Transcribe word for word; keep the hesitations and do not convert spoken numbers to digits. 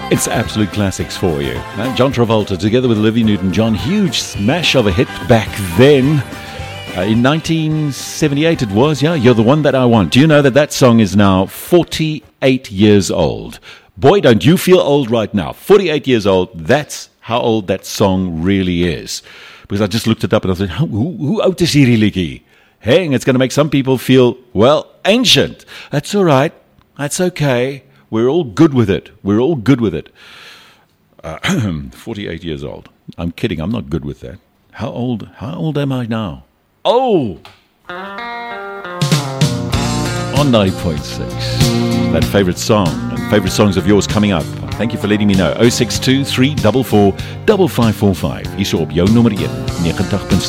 It's absolute classics for you. Uh, John Travolta together with Olivia Newton-John, huge smash of a hit back then. Uh, in nineteen seventy-eight it was, yeah, You're the One That I Want. Do you know that that song is now forty-eight years old? Boy, don't you feel old right now. forty-eight years old, that's how old that song really is. Because I just looked it up and I said, who, who oud is hierdie liedjie? Hey, and it's going to make some people feel, well, ancient. That's all right. That's okay. We're all good with it. We're all good with it. Uh, forty-eight years old. I'm kidding. I'm not good with that. How old? How old am I now? Oh! On ninety point six. That favorite song and favorite songs of yours coming up. Thank you for letting me know. oh six two, three four four, five five four five. Hier so op jou nommer one, ninety point six.